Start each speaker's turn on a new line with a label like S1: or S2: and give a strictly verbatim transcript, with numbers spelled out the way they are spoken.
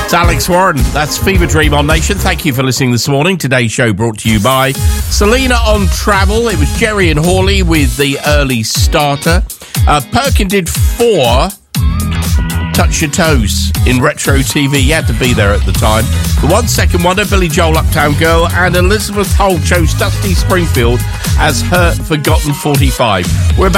S1: It's Alex Warren. That's Fever Dream on Nation. Thank you for listening this morning. Today's show brought to you by Selena on Travel. It was Jerry and Hawley with the early starter. Uh, Perkin did four Touch Your Toes in Retro T V. You had to be there at the time. The One Second Wonder, Billy Joel, Uptown Girl, and Elizabeth Holt chose Dusty Springfield as her Forgotten forty-five. We're about